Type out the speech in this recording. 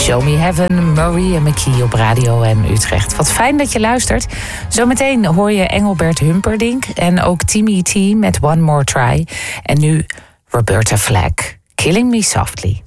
Show Me Heaven, Maria McKee op Radio M Utrecht. Wat fijn dat je luistert. Zometeen hoor je Engelbert Humperdinck en ook Timmy T met One More Try. En nu Roberta Flack, Killing Me Softly.